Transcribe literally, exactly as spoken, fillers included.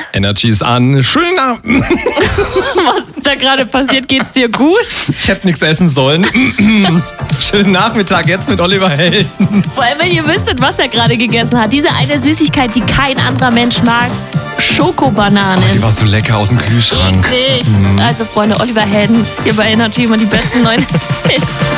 Energy ist an. Schönen Abend. Was ist da gerade passiert? Geht's dir gut? Ich hätte nichts essen sollen. Schönen Nachmittag jetzt mit Oliver Heldens. Vor allem, wenn ihr wüsstet, was er gerade gegessen hat. Diese eine Süßigkeit, die kein anderer Mensch mag. Schokobananen. Oh, die war so lecker aus dem Kühlschrank. Eklig. Also Freunde, Oliver Heldens hier bei Energy immer die besten neuen Hits.